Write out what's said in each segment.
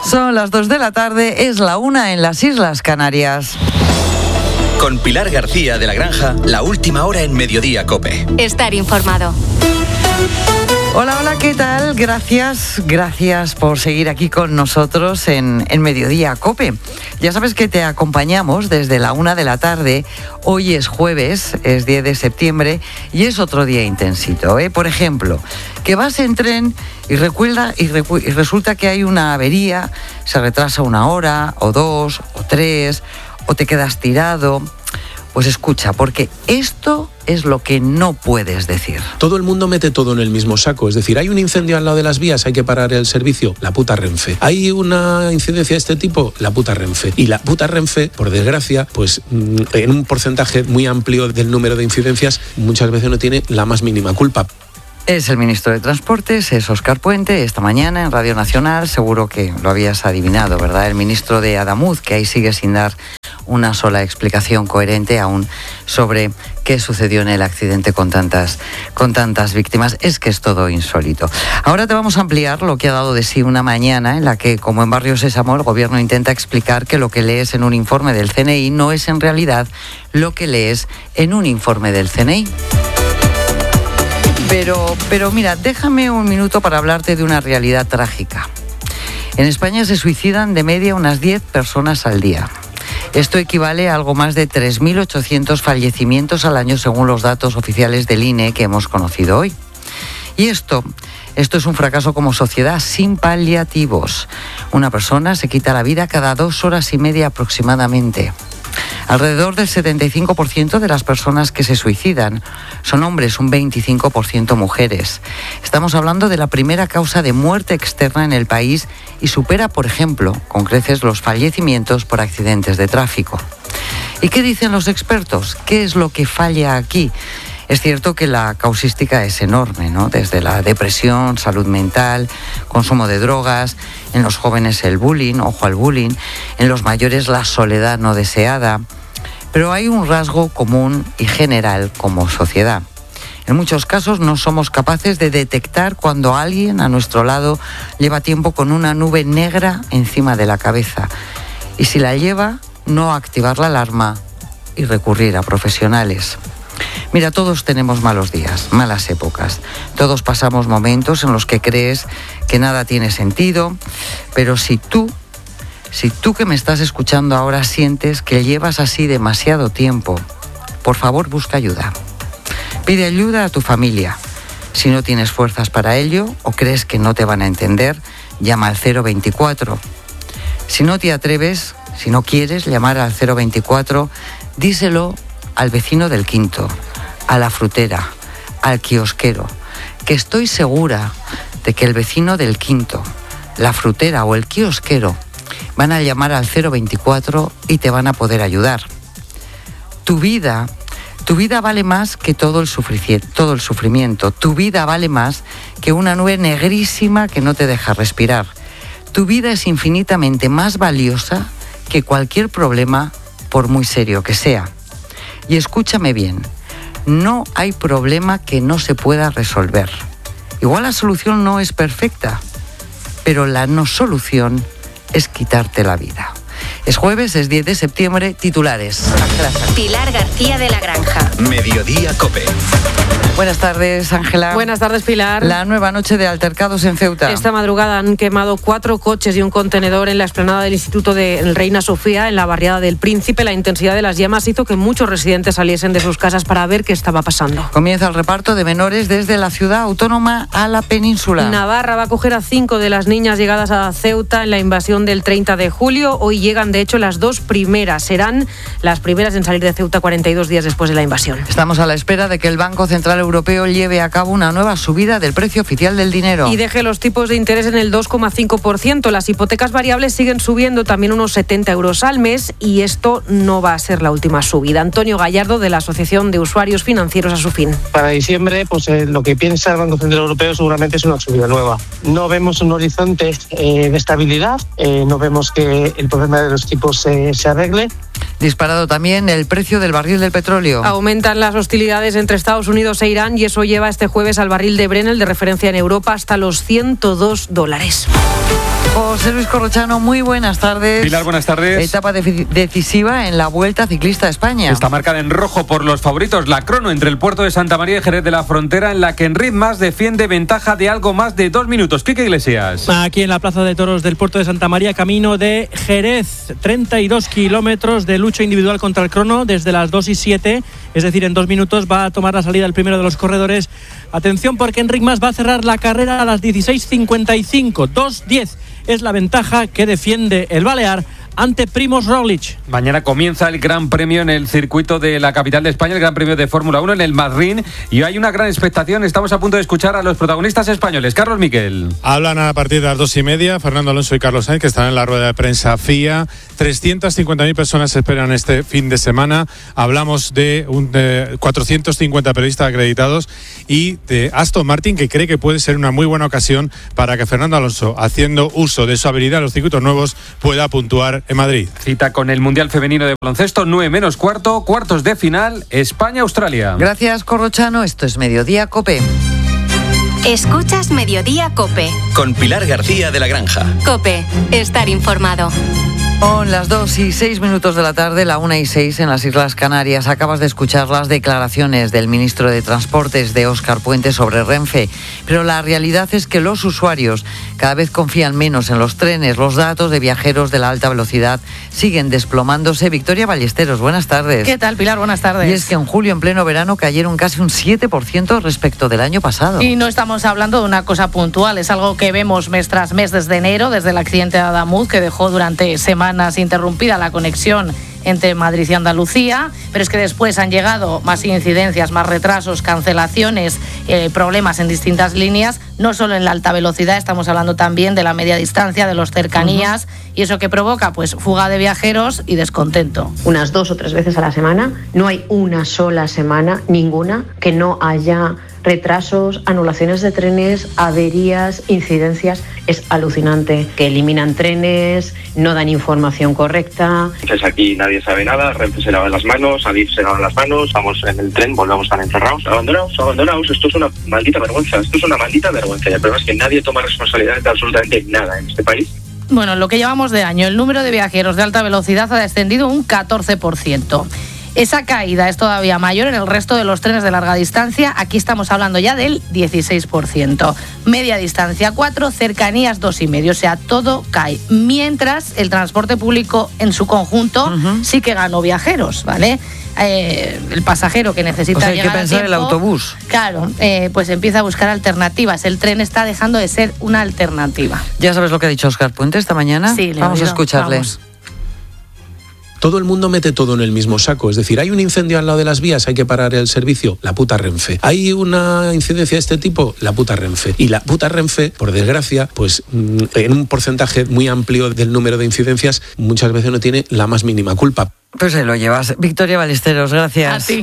Son las 2 de la tarde, es la 1 en las Islas Canarias. Con Pilar García de la Granja, la última hora en Mediodía COPE. Estar informado. Hola, ¿qué tal? Gracias por seguir aquí con nosotros en Mediodía COPE. Ya sabes que te acompañamos desde la 1 de la tarde. Hoy es jueves, es 10 de septiembre y es otro día intensito, ¿eh? Por ejemplo, que vas en tren y resulta que hay una avería, se retrasa 1 hora, o 2, o 3, o te quedas tirado. Pues escucha, porque esto es lo que no puedes decir. Todo el mundo mete todo en el mismo saco. Es decir, hay un incendio al lado de las vías, hay que parar el servicio, la puta Renfe. Hay una incidencia de este tipo, la puta Renfe. Y la puta Renfe, por desgracia, pues en un porcentaje muy amplio del número de incidencias, muchas veces no tiene la más mínima culpa. Es el ministro de Transportes, es Óscar Puente, esta mañana en Radio Nacional, seguro que lo habías adivinado, ¿verdad? El ministro de Adamuz, que ahí sigue sin dar una sola explicación coherente aún sobre qué sucedió en el accidente con tantas víctimas. Es que es todo insólito. Ahora te vamos a ampliar lo que ha dado de sí una mañana en la que, como en Barrio Sésamo, el gobierno intenta explicar que lo que lees en un informe del CNI no es en realidad lo que lees en un informe del CNI. Pero mira, déjame un minuto para hablarte de una realidad trágica. En España se suicidan de media unas 10 personas al día. Esto equivale a algo más de 3.800 fallecimientos al año según los datos oficiales del INE que hemos conocido hoy. Y esto es un fracaso como sociedad sin paliativos. Una persona se quita la vida cada 2 horas y media aproximadamente. Alrededor del 75% de las personas que se suicidan son hombres, un 25% mujeres. Estamos hablando de la primera causa de muerte externa en el país y supera, por ejemplo, con creces los fallecimientos por accidentes de tráfico. ¿Y qué dicen los expertos? ¿Qué es lo que falla aquí? Es cierto que la causística es enorme, ¿no? Desde la depresión, salud mental, consumo de drogas, en los jóvenes el bullying, ojo al bullying, en los mayores la soledad no deseada. Pero hay un rasgo común y general como sociedad. En muchos casos no somos capaces de detectar cuando alguien a nuestro lado lleva tiempo con una nube negra encima de la cabeza. Y si la lleva, no activar la alarma y recurrir a profesionales. Mira, todos tenemos malos días, malas épocas. Todos pasamos momentos en los que crees que nada tiene sentido, pero si tú que me estás escuchando ahora sientes que llevas así demasiado tiempo, por favor busca ayuda. Pide ayuda a tu familia. Si no tienes fuerzas para ello o crees que no te van a entender, llama al 024. Si no te atreves, si no quieres llamar al 024, díselo al vecino del quinto, a la frutera, al kiosquero, que estoy segura de que el vecino del quinto, la frutera o el kiosquero van a llamar al 024 y te van a poder ayudar. Tu vida vale más que todo el sufrimiento. Tu vida vale más que una nube negrísima que no te deja respirar. Tu vida es infinitamente más valiosa que cualquier problema, por muy serio que sea. Y escúchame bien, no hay problema que no se pueda resolver. Igual la solución no es perfecta, pero la no solución es quitarte la vida. Es jueves, es 10 de septiembre, titulares. Pilar García de la Granja. Mediodía COPE. Buenas tardes, Ángela. Buenas tardes, Pilar. La nueva noche de altercados en Ceuta. Esta madrugada han quemado 4 coches y un contenedor en la explanada del Instituto de Reina Sofía, en la barriada del Príncipe. La intensidad de las llamas hizo que muchos residentes saliesen de sus casas para ver qué estaba pasando. Comienza el reparto de menores desde la ciudad autónoma a la península. Navarra va a acoger a 5 de las niñas llegadas a Ceuta en la invasión del 30 de julio. Hoy llegan, de hecho, las 2 primeras. Serán las primeras en salir de Ceuta 42 días después de la invasión. Estamos a la espera de que el Banco Central Europeo lleve a cabo una nueva subida del precio oficial del dinero. Y deje los tipos de interés en el 2,5%. Las hipotecas variables siguen subiendo también unos 70 euros al mes y esto no va a ser la última subida. Antonio Gallardo, de la Asociación de Usuarios Financieros, a su fin. Para diciembre, lo que piensa el Banco Central Europeo seguramente es una subida nueva. No vemos un horizonte de estabilidad, no vemos que el problema de los tipos se arregle. Disparado también el precio del barril del petróleo. Aumentan las hostilidades entre Estados Unidos e Irán y eso lleva este jueves al barril de Brent, de referencia en Europa, hasta los $102. José Luis Corrochano, muy buenas tardes. Pilar, buenas tardes. Etapa decisiva en la Vuelta Ciclista a España. Está marcada en rojo por los favoritos. La crono entre el puerto de Santa María y Jerez de la Frontera, en la que Enric Mas defiende ventaja de algo más de 2 minutos. Quique Iglesias. Aquí en la Plaza de Toros del puerto de Santa María, camino de Jerez. 32 kilómetros de lucha individual contra el crono desde las 2:07. Es decir, en 2 minutos va a tomar la salida el primero de los corredores. Atención, porque Enric Mas va a cerrar la carrera a las 16:55. 2:10 es la ventaja que defiende el balear ante Primož Roglič. Mañana comienza el Gran Premio en el circuito de la capital de España, el Gran Premio de Fórmula 1 en el Madrid, y hay una gran expectación. Estamos a punto de escuchar a los protagonistas españoles. Carlos Miquel. Hablan a partir de las 2:30 Fernando Alonso y Carlos Sainz, que están en la rueda de prensa FIA. 350.000 personas esperan este fin de semana. Hablamos de 450 periodistas acreditados y de Aston Martin, que cree que puede ser una muy buena ocasión para que Fernando Alonso, haciendo uso de su habilidad en los circuitos nuevos, pueda puntuar en Madrid. Cita con el Mundial Femenino de Baloncesto, 9 menos cuarto, cuartos de final, España-Australia. Gracias, Corrochano. Esto es Mediodía COPE. Escuchas Mediodía COPE. Con Pilar García de la Granja. COPE, estar informado. Son las 2:06 de la tarde, la 1:06 en las Islas Canarias. Acabas de escuchar las declaraciones del ministro de Transportes, de Óscar Puente, sobre Renfe. Pero la realidad es que los usuarios cada vez confían menos en los trenes. Los datos de viajeros de la alta velocidad siguen desplomándose. Victoria Ballesteros, buenas tardes. ¿Qué tal, Pilar? Buenas tardes. Y es que en julio, en pleno verano, cayeron casi un 7% respecto del año pasado. Y no estamos hablando de una cosa puntual, es algo que vemos mes tras mes desde enero, desde el accidente de Adamuz, que dejó durante semanas interrumpida la conexión entre Madrid y Andalucía, pero es que después han llegado más incidencias, más retrasos, cancelaciones, problemas en distintas líneas, no solo en la alta velocidad, estamos hablando también de la media distancia, de los cercanías, y eso que provoca pues fuga de viajeros y descontento. Unas 2 o 3 veces a la semana, no hay una sola semana, ninguna, que no haya retrasos, anulaciones de trenes, averías, incidencias. Es alucinante que eliminan trenes, no dan información correcta. Entonces aquí nadie sabe nada, Renfe se lava las manos, Adif se lava las manos, estamos en el tren, volvemos a estar encerrados, abandonados, esto es una maldita vergüenza, y el problema es que nadie toma responsabilidad de absolutamente nada en este país. Bueno, en lo que llevamos de año, el número de viajeros de alta velocidad ha descendido un 14%. Esa caída es todavía mayor en el resto de los trenes de larga distancia. Aquí estamos hablando ya del 16%. Media distancia 4, cercanías 2,5. O sea, todo cae. Mientras el transporte público en su conjunto sí que ganó viajeros, ¿vale? El pasajero que necesita llegar a tiempo, hay que pensar el autobús. Claro, pues empieza a buscar alternativas. El tren está dejando de ser una alternativa. ¿Ya sabes lo que ha dicho Óscar Puente esta mañana? Sí, vamos a escucharle. Vamos. Todo el mundo mete todo en el mismo saco. Es decir, hay un incendio al lado de las vías, hay que parar el servicio, la puta Renfe. Hay una incidencia de este tipo, la puta Renfe. Y la puta Renfe, por desgracia, pues en un porcentaje muy amplio del número de incidencias, muchas veces no tiene la más mínima culpa. Pues ahí lo llevas. Victoria Ballesteros, gracias. A ti.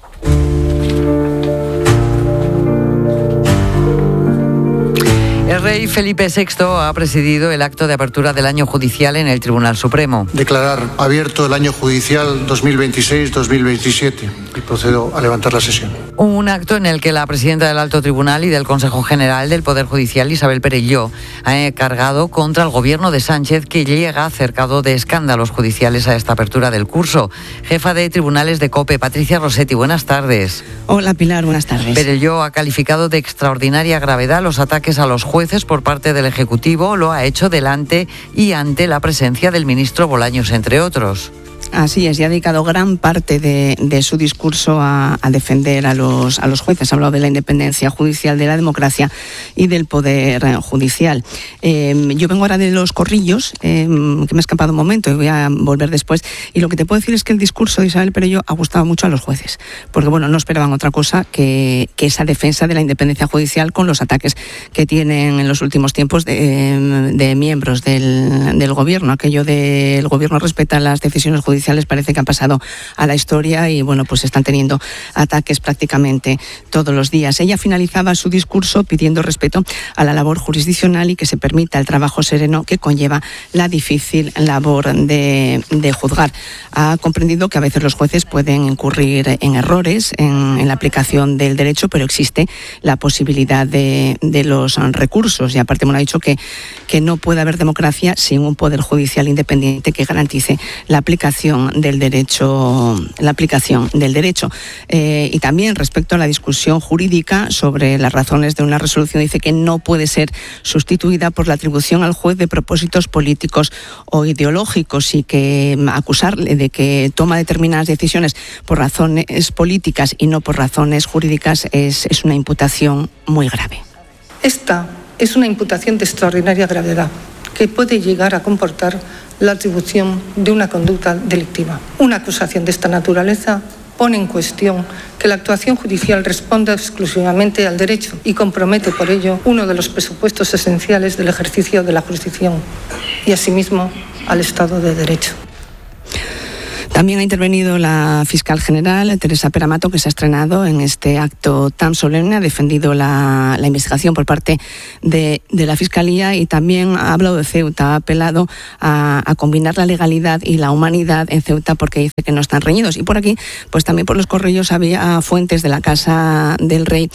El rey Felipe VI ha presidido el acto de apertura del año judicial en el Tribunal Supremo. Declarar abierto el año judicial 2026-2027 y procedo a levantar la sesión. Un acto en el que la presidenta del Alto Tribunal y del Consejo General del Poder Judicial, Isabel Perelló, ha cargado contra el gobierno de Sánchez, que llega cercado de escándalos judiciales a esta apertura del curso. Jefa de Tribunales de COPE, Patricia Rossetti, buenas tardes. Hola Pilar, buenas tardes. Perelló ha calificado de extraordinaria gravedad los ataques a los jueces por parte del Ejecutivo. Lo ha hecho delante y ante la presencia del ministro Bolaños, entre otros. Así es, y ha dedicado gran parte de su discurso a defender a los jueces. Ha hablado de la independencia judicial, de la democracia y del poder judicial. Yo vengo ahora de Los Corrillos, que me ha escapado un momento y voy a volver después. Y lo que te puedo decir es que el discurso de Isabel Perelló ha gustado mucho a los jueces, porque bueno, no esperaban otra cosa que esa defensa de la independencia judicial con los ataques que tienen en los últimos tiempos de miembros del gobierno. Aquello del gobierno respeta las decisiones judiciales judiciales parece que han pasado a la historia y bueno, pues están teniendo ataques prácticamente todos los días. Ella finalizaba su discurso pidiendo respeto a la labor jurisdiccional y que se permita el trabajo sereno que conlleva la difícil labor de juzgar. Ha comprendido que a veces los jueces pueden incurrir en errores en la aplicación del derecho, pero existe la posibilidad de los recursos y aparte me ha dicho que no puede haber democracia sin un poder judicial independiente que garantice la aplicación del derecho. Y también respecto a la discusión jurídica sobre las razones de una resolución, dice que no puede ser sustituida por la atribución al juez de propósitos políticos o ideológicos y que acusarle de que toma determinadas decisiones por razones políticas y no por razones jurídicas es una imputación muy grave. Esta es una imputación de extraordinaria gravedad que puede llegar a comportar la atribución de una conducta delictiva. Una acusación de esta naturaleza pone en cuestión que la actuación judicial responda exclusivamente al derecho y compromete por ello uno de los presupuestos esenciales del ejercicio de la jurisdicción y asimismo al Estado de Derecho. También ha intervenido la fiscal general, Teresa Peramato, que se ha estrenado en este acto tan solemne, ha defendido la investigación por parte de la Fiscalía y también ha hablado de Ceuta, ha apelado a combinar la legalidad y la humanidad en Ceuta porque dice que no están reñidos. Y por aquí, pues también por los corrillos había fuentes de la Casa del Rey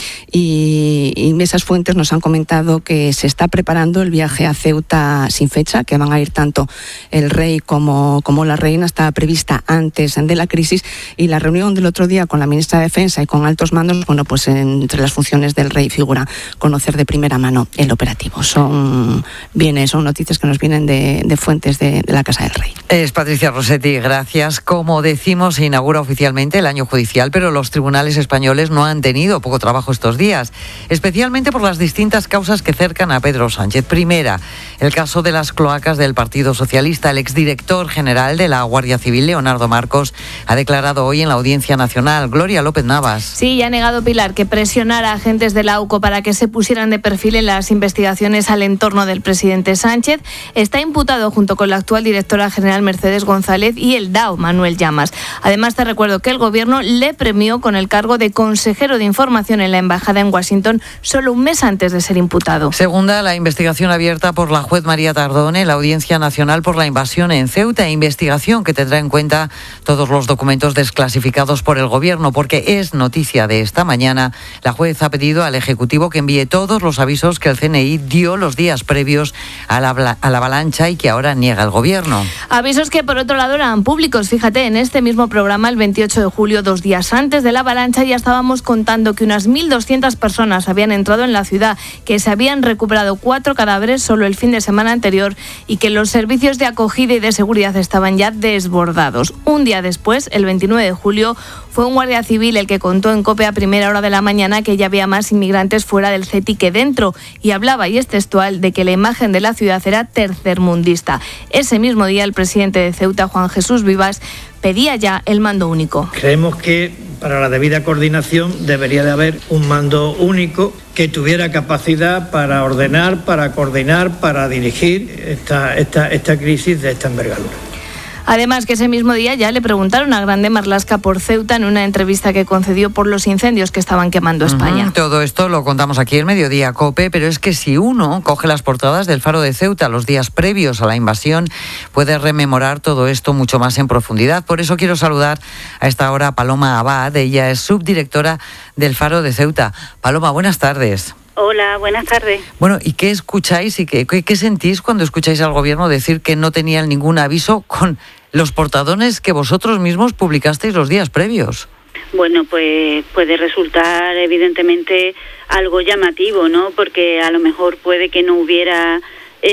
y esas fuentes nos han comentado que se está preparando el viaje a Ceuta sin fecha, que van a ir tanto el rey como la reina, está prevista antes de la crisis y la reunión del otro día con la ministra de Defensa y con altos mandos, bueno, pues entre las funciones del rey figura conocer de primera mano el operativo. Son noticias que nos vienen de fuentes de la Casa del Rey. Es Patricia Rossetti, gracias. Como decimos, se inaugura oficialmente el año judicial, pero los tribunales españoles no han tenido poco trabajo estos días, especialmente por las distintas causas que cercan a Pedro Sánchez. Primera, el caso de las cloacas del Partido Socialista. El exdirector general de la Guardia Civil, Leonardo Marcos, ha declarado hoy en la Audiencia Nacional. Gloria López Navas. Sí, y ha negado Pilar que presionara a agentes de la AUCO para que se pusieran de perfil en las investigaciones al entorno del presidente Sánchez. Está imputado junto con la actual directora general Mercedes González y el DAO Manuel Llamas. Además, te recuerdo que el Gobierno le premió con el cargo de consejero de información en la embajada en Washington solo un mes antes de ser imputado. Segunda, la investigación abierta por la juez María Tardone en la Audiencia Nacional por la invasión en Ceuta, investigación que tendrá en cuenta todos los documentos desclasificados por el Gobierno, porque es noticia de esta mañana. La juez ha pedido al Ejecutivo que envíe todos los avisos que el CNI dio los días previos a la avalancha y que ahora niega el Gobierno. Avisos que por otro lado eran públicos. Fíjate, en este mismo programa, el 28 de julio, 2 días antes de la avalancha, ya estábamos contando que unas 1.200 personas habían entrado en la ciudad, que se habían recuperado 4 cadáveres solo el fin de semana anterior y que los servicios de acogida y de seguridad estaban ya desbordados. Un día después, el 29 de julio, fue un guardia civil el que contó en COPE a primera hora de la mañana que ya había más inmigrantes fuera del CETI que dentro y hablaba, y es textual, de que la imagen de la ciudad era tercermundista. Ese mismo día, el presidente de Ceuta, Juan Jesús Vivas, pedía ya el mando único. Creemos que para la debida coordinación debería de haber un mando único que tuviera capacidad para ordenar, para coordinar, para dirigir esta crisis de esta envergadura. Además, que ese mismo día ya le preguntaron a Grande Marlaska por Ceuta en una entrevista que concedió por los incendios que estaban quemando España. Todo esto lo contamos aquí en Mediodía COPE, pero es que si uno coge las portadas del Faro de Ceuta los días previos a la invasión, puede rememorar todo esto mucho más en profundidad. Por eso quiero saludar a esta hora a Paloma Abad. Ella es subdirectora del Faro de Ceuta. Paloma, buenas tardes. Hola, buenas tardes. Bueno, ¿y qué escucháis y qué sentís cuando escucháis al Gobierno decir que no tenían ningún aviso con los portadones que vosotros mismos publicasteis los días previos? Bueno, pues puede resultar evidentemente algo llamativo, ¿no? Porque a lo mejor puede que no hubiera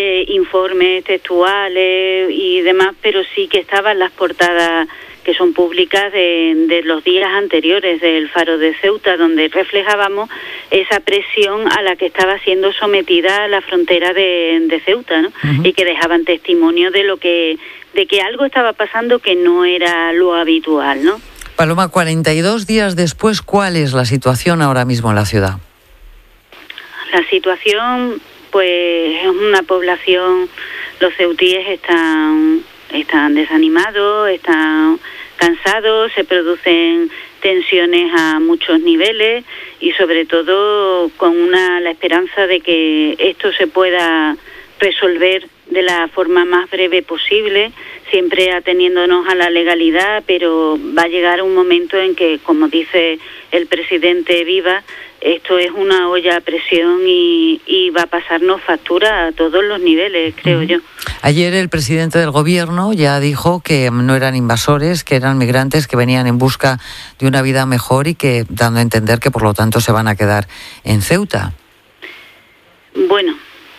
informes textuales y demás, pero sí que estaban las portadas que son públicas de los días anteriores del Faro de Ceuta, donde reflejábamos esa presión a la que estaba siendo sometida la frontera de Ceuta, ¿no? Y que dejaban testimonio de que algo estaba pasando que no era lo habitual, ¿no? Paloma, 42 días después, ¿cuál es la situación ahora mismo en la ciudad? La situación, pues, es una población, los ceutíes están están desanimados, están cansados, se producen tensiones a muchos niveles y sobre todo con la esperanza de que esto se pueda resolver de la forma más breve posible, siempre ateniéndonos a la legalidad, pero va a llegar un momento en que, como dice el presidente Viva, esto es una olla a presión y va a pasarnos factura a todos los niveles, creo yo. Ayer el presidente del gobierno ya dijo que no eran invasores, que eran migrantes que venían en busca de una vida mejor y que dando a entender que por lo tanto se van a quedar en Ceuta. Bueno,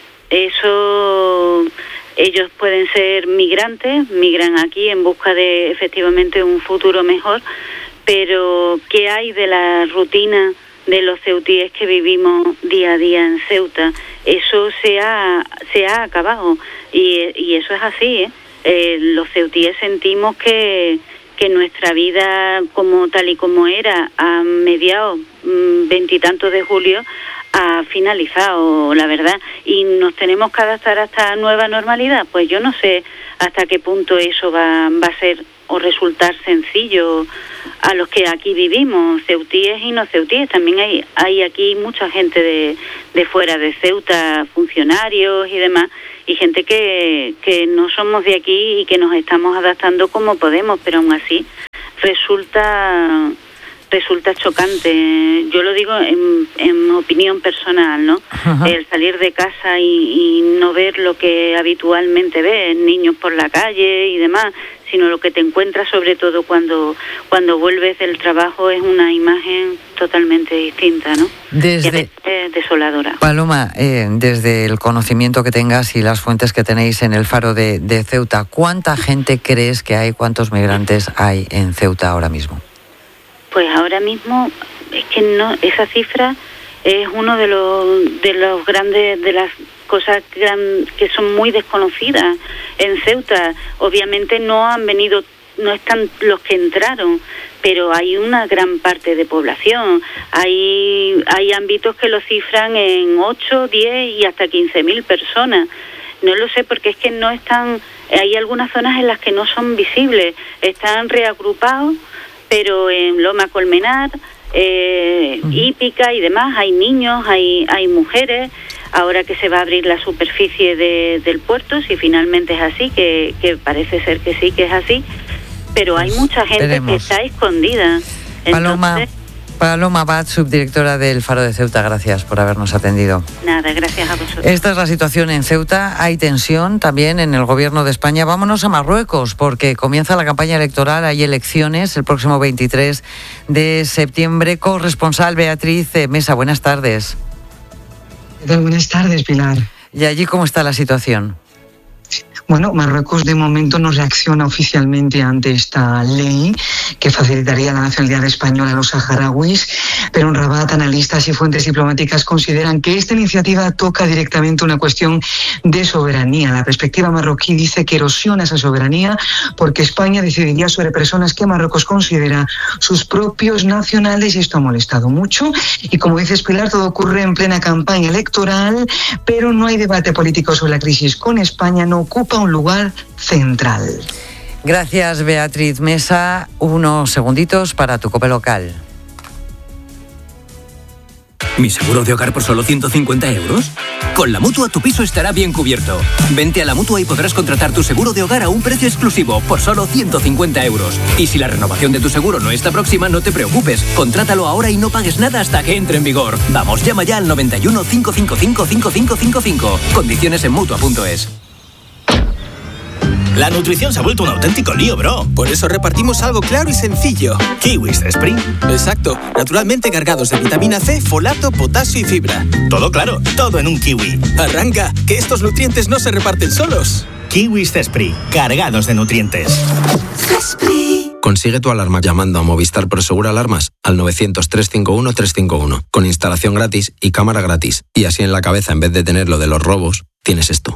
eso, ellos pueden ser migrantes, migran aquí en busca de efectivamente un futuro mejor, pero ¿qué hay de la rutina de los ceutíes que vivimos día a día en Ceuta? Eso se ha acabado y eso es así, los ceutíes sentimos que nuestra vida como tal y como era a mediados veintitantos de julio ha finalizado, la verdad, y nos tenemos que adaptar a esta nueva normalidad. Pues yo no sé hasta qué punto eso va a ser o resultar sencillo a los que aquí vivimos, ceutíes y no ceutíes. También hay aquí mucha gente de fuera de Ceuta, funcionarios y demás, y gente que no somos de aquí y que nos estamos adaptando como podemos, pero aún así resulta chocante. Yo lo digo en opinión personal, ¿no? Ajá. El salir de casa y no ver lo que habitualmente ves, niños por la calle y demás, sino lo que te encuentras sobre todo cuando vuelves del trabajo es una imagen totalmente distinta, ¿no? Desoladora. Paloma, desde el conocimiento que tengas y las fuentes que tenéis en el Faro de Ceuta, ¿cuánta gente crees que hay, cuántos migrantes hay en Ceuta ahora mismo? Pues ahora mismo es que no, esa cifra es uno de los grandes, de las cosas que son muy desconocidas en Ceuta. Obviamente no están los que entraron, pero hay una gran parte de población. Hay ámbitos que lo cifran en 8, 10 y hasta 15.000 personas. No lo sé porque es que no están, hay algunas zonas en las que no son visibles, están reagrupados, pero en Loma Colmenar, Hípica y demás, hay niños, hay mujeres. Ahora que se va a abrir la superficie del puerto, si finalmente es así, que parece ser que sí que es así, pero hay mucha gente que está escondida. Paloma Abad, subdirectora del Faro de Ceuta, gracias por habernos atendido. Nada, gracias a vosotros. Esta es la situación en Ceuta. Hay tensión también en el gobierno de España. Vámonos a Marruecos, porque comienza la campaña electoral. Hay elecciones el próximo 23 de septiembre. Corresponsal Beatriz Mesa, buenas tardes. Buenas tardes, Pilar. ¿Y allí cómo está la situación? Bueno, Marruecos de momento no reacciona oficialmente ante esta ley que facilitaría la nacionalidad española a los saharauis, pero en Rabat analistas y fuentes diplomáticas consideran que esta iniciativa toca directamente una cuestión de soberanía. La perspectiva marroquí dice que erosiona esa soberanía porque España decidiría sobre personas que Marruecos considera sus propios nacionales y esto ha molestado mucho. Y como dices, Pilar, todo ocurre en plena campaña electoral, pero no hay debate político sobre la crisis con España, no ocupa un lugar central. Gracias, Beatriz Mesa. Unos segunditos para tu COPE local. ¿Mi seguro de hogar por solo 150 euros? Con la Mutua tu piso estará bien cubierto. Vente a la Mutua y podrás contratar tu seguro de hogar a un precio exclusivo por solo 150 euros. Y si la renovación de tu seguro no está próxima, no te preocupes. Contrátalo ahora y no pagues nada hasta que entre en vigor. Vamos, llama ya al 91 555 5555. Condiciones en Mutua.es. La nutrición se ha vuelto un auténtico lío, bro. Por eso repartimos algo claro y sencillo. Kiwis Spring. Exacto. Naturalmente cargados de vitamina C, folato, potasio y fibra. Todo claro, todo en un kiwi. Arranca, que estos nutrientes no se reparten solos. Kiwis Spring. Cargados de nutrientes. Consigue tu alarma llamando a Movistar Prosegur Alarmas al 900-351-351. Con instalación gratis y cámara gratis. Y así en la cabeza, en vez de tener lo de los robos, tienes esto.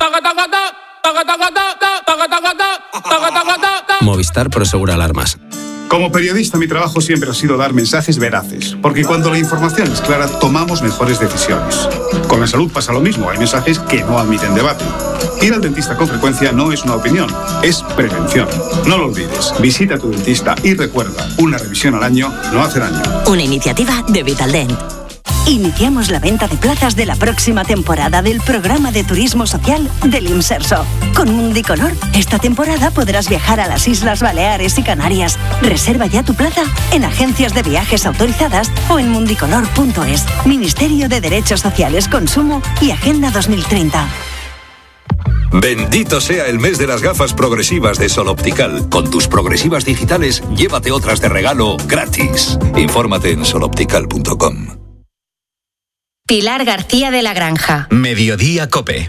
Movistar Prosegur Alarmas. Como periodista, mi trabajo siempre ha sido dar mensajes veraces, porque cuando la información es clara, tomamos mejores decisiones. Con la salud pasa lo mismo, hay mensajes que no admiten debate. Ir al dentista con frecuencia no es una opinión, es prevención. No lo olvides, visita a tu dentista y recuerda, una revisión al año no hace daño. Una iniciativa de Vitaldent. Iniciamos la venta de plazas de la próxima temporada del programa de turismo social del Imserso. Con Mundicolor, esta temporada podrás viajar a las Islas Baleares y Canarias. Reserva ya tu plaza en agencias de viajes autorizadas o en mundicolor.es. Ministerio de Derechos Sociales, Consumo y Agenda 2030. Bendito sea el mes de las gafas progresivas de Sol Optical. Con tus progresivas digitales, llévate otras de regalo gratis. Infórmate en soloptical.com. Pilar García de la Granja. Mediodía COPE.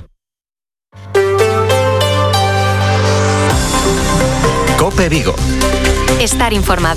COPE Vigo. Estar informado.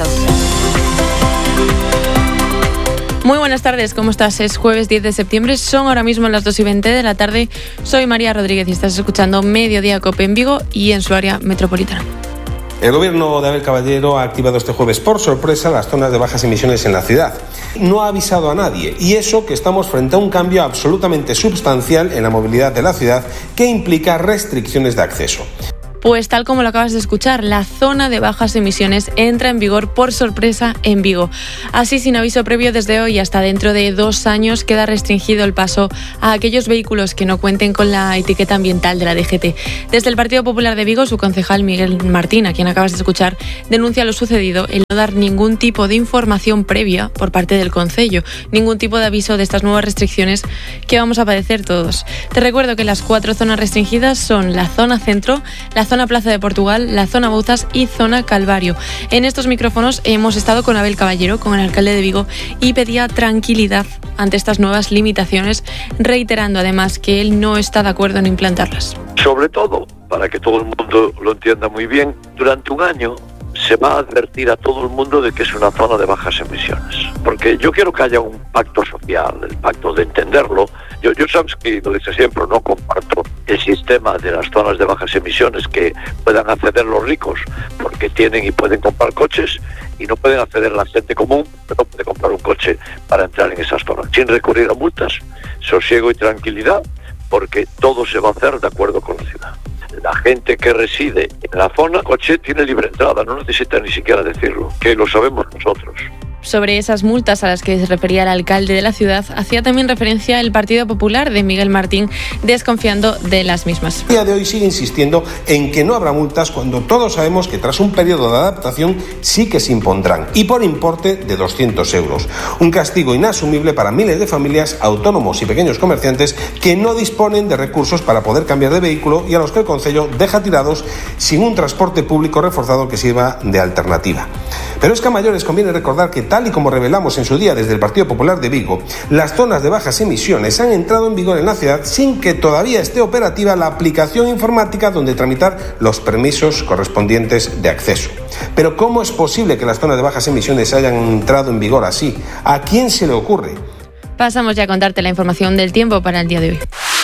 Muy buenas tardes, ¿cómo estás? Es jueves 10 de septiembre, son ahora mismo las 2:20 de la tarde. Soy María Rodríguez y estás escuchando Mediodía COPE en Vigo y en su área metropolitana. El gobierno de Abel Caballero ha activado este jueves por sorpresa las zonas de bajas emisiones en la ciudad. No ha avisado a nadie, y eso que estamos frente a un cambio absolutamente sustancial en la movilidad de la ciudad que implica restricciones de acceso. Pues tal como lo acabas de escuchar, la zona de bajas emisiones entra en vigor por sorpresa en Vigo. Así, sin aviso previo, desde hoy hasta dentro de 2 años queda restringido el paso a aquellos vehículos que no cuenten con la etiqueta ambiental de la DGT. Desde el Partido Popular de Vigo, su concejal Miguel Martín, a quien acabas de escuchar, denuncia lo sucedido en no dar ningún tipo de información previa por parte del concello, ningún tipo de aviso de estas nuevas restricciones que vamos a padecer todos. Te recuerdo que las 4 zonas restringidas son la zona centro, la zona Plaza de Portugal, la zona Bouzas y zona Calvario. En estos micrófonos hemos estado con Abel Caballero, con el alcalde de Vigo, y pedía tranquilidad ante estas nuevas limitaciones, reiterando además que él no está de acuerdo en implantarlas. Sobre todo, para que todo el mundo lo entienda muy bien, durante un año se va a advertir a todo el mundo de que es una zona de bajas emisiones. Porque yo quiero que haya un pacto social, el pacto de entenderlo. Yo sabes que lo dice siempre, no comparto el sistema de las zonas de bajas emisiones que puedan acceder los ricos porque tienen y pueden comprar coches, y no pueden acceder la gente común, pero no puede comprar un coche para entrar en esas zonas, sin recurrir a multas, sosiego y tranquilidad, porque todo se va a hacer de acuerdo con la ciudad. La gente que reside en la zona, coche tiene libre entrada, no necesita ni siquiera decirlo, que lo sabemos nosotros. Sobre esas multas a las que se refería el alcalde de la ciudad, hacía también referencia el Partido Popular de Miguel Martín, desconfiando de las mismas. El día de hoy sigue insistiendo en que no habrá multas cuando todos sabemos que tras un periodo de adaptación sí que se impondrán, y por importe de 200 euros. Un castigo inasumible para miles de familias, autónomos y pequeños comerciantes que no disponen de recursos para poder cambiar de vehículo y a los que el concello deja tirados sin un transporte público reforzado que sirva de alternativa. Pero es que a mayores conviene recordar que tal y como revelamos en su día desde el Partido Popular de Vigo, las zonas de bajas emisiones han entrado en vigor en la ciudad sin que todavía esté operativa la aplicación informática donde tramitar los permisos correspondientes de acceso. Pero ¿cómo es posible que las zonas de bajas emisiones hayan entrado en vigor así? ¿A quién se le ocurre? Pasamos ya a contarte la información del tiempo para el día de hoy.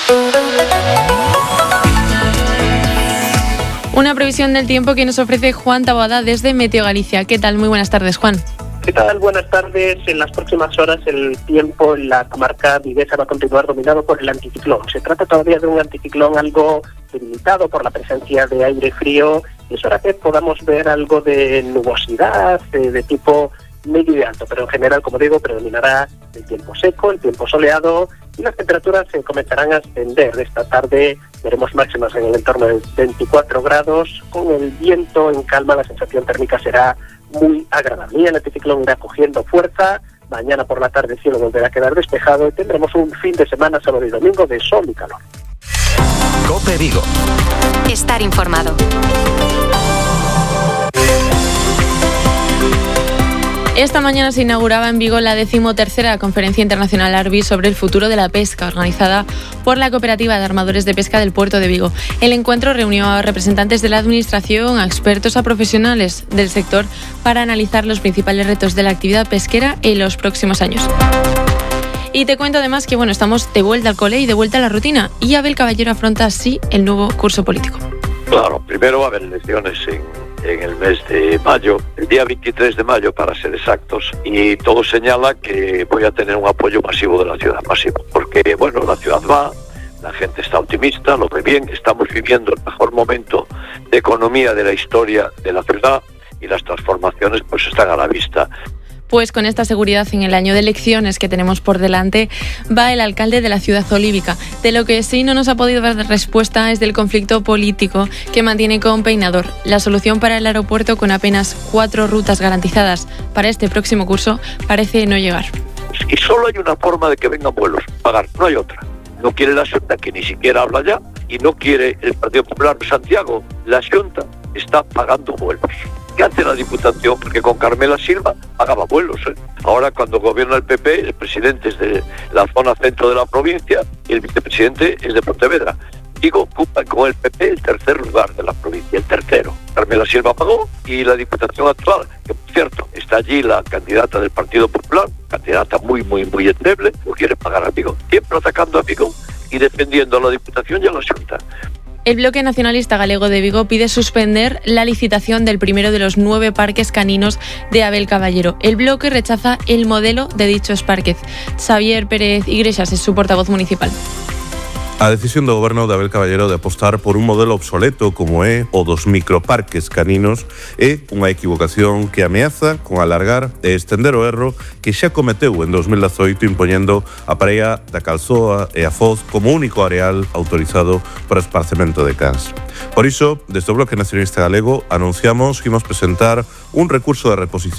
Una previsión del tiempo que nos ofrece Juan Taboada desde Meteo Galicia. ¿Qué tal? Muy buenas tardes, Juan. ¿Qué tal? Buenas tardes. En las próximas horas el tiempo en la comarca viguesa va a continuar dominado por el anticiclón. Se trata todavía de un anticiclón algo debilitado por la presencia de aire frío, y eso hará que podamos ver algo de nubosidad de tipo medio y alto, pero en general, como digo, predominará el tiempo seco, el tiempo soleado, y las temperaturas se comenzarán a ascender. Esta tarde veremos máximas en el entorno de 24 grados, con el viento en calma, la sensación térmica será muy agradable. Y el anticiclón irá cogiendo fuerza. Mañana por la tarde el cielo volverá a quedar despejado y tendremos un fin de semana, sábado y domingo, de sol y calor. COPE Vigo. Estar informado. Esta mañana se inauguraba en Vigo la 13ª Conferencia Internacional ARBI sobre el futuro de la pesca, organizada por la Cooperativa de Armadores de Pesca del Puerto de Vigo. El encuentro reunió a representantes de la Administración, a expertos, a profesionales del sector para analizar los principales retos de la actividad pesquera en los próximos años. Y te cuento además que estamos de vuelta al cole y de vuelta a la rutina, y Abel Caballero afronta así el nuevo curso político. Claro, primero va a haber elecciones en el mes de mayo, el día 23 de mayo para ser exactos, y todo señala que voy a tener un apoyo masivo de la ciudad, masivo, porque la ciudad va la gente está optimista, lo ve bien, estamos viviendo el mejor momento de economía de la historia de la ciudad y las transformaciones pues están a la vista. Pues con esta seguridad en el año de elecciones que tenemos por delante va el alcalde de la ciudad olívica. De lo que sí no nos ha podido dar respuesta es del conflicto político que mantiene con Peinador. La solución para el aeropuerto, con apenas 4 rutas garantizadas para este próximo curso, parece no llegar. Y solo hay una forma de que vengan vuelos, pagar, no hay otra. No quiere la Xunta, que ni siquiera habla ya, y no quiere el Partido Popular de Santiago. La Xunta está pagando vuelos. ¿Qué hace la Diputación? Porque con Carmela Silva pagaba vuelos. Ahora, cuando gobierna el PP, el presidente es de la zona centro de la provincia y el vicepresidente es de Pontevedra. Digo, ocupa con el PP el tercer lugar de la provincia, el tercero. Carmela Silva pagó y la Diputación actual, que por cierto, está allí la candidata del Partido Popular, candidata muy endeble, no quiere pagar a Vigo. Siempre atacando a Vigo y defendiendo a la Diputación y a la Xunta. El Bloque Nacionalista Galego de Vigo pide suspender la licitación del primero de los 9 parques caninos de Abel Caballero. El bloque rechaza el modelo de dichos parques. Xavier Pérez Iglesias es su portavoz municipal. A decisión do Goberno de Abel Caballero de apostar por un modelo obsoleto como é o dos microparques caninos é unha equivocación que ameaza con alargar e estender o erro que xa cometeu en 2018 impoñendo a Praia da Calzoa e a Foz como único areal autorizado para esparcemento de cans. Por iso, desde o Bloque Nacionalista Galego anunciamos que imos presentar un recurso de reposición